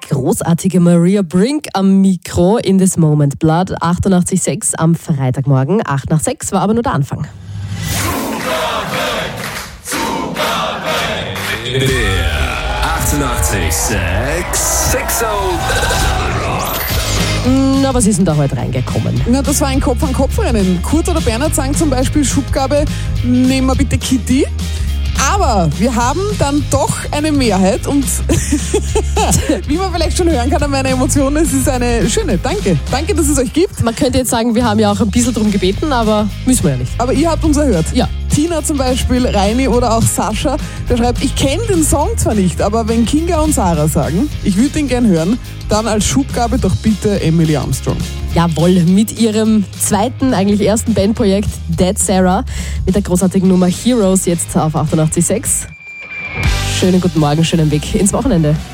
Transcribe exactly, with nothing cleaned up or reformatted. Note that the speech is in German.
großartige Maria Brink am Mikro in This Moment. Blood achtundachtzig Komma sechs am Freitagmorgen. acht nach sechs war aber nur der Anfang. Der achtundachtzig Komma sechs Sexo Na, was ist denn da heute reingekommen? Na, das war ein Kopf-an-Kopf-Rennen. Kurt oder Bernhard sagen zum Beispiel Schubgabe, nehmen wir bitte Kitty. Aber wir haben dann doch eine Mehrheit und wie man vielleicht schon hören kann an meiner Emotion, es ist eine schöne. Danke. Danke, dass es euch gibt. Man könnte jetzt sagen, wir haben ja auch ein bisschen drum gebeten, aber müssen wir ja nicht. Aber ihr habt uns erhört. Ja. Tina zum Beispiel, Reini oder auch Sascha, der schreibt, ich kenne den Song zwar nicht, aber wenn Kinga und Sarah sagen, ich würde den gern hören, dann als Schubgabe doch bitte Emily Armstrong. Jawohl, mit ihrem zweiten, eigentlich ersten Bandprojekt Dead Sarah mit der großartigen Nummer Heroes jetzt auf achtundachtzig Komma sechs. Schönen guten Morgen, schönen Weg ins Wochenende.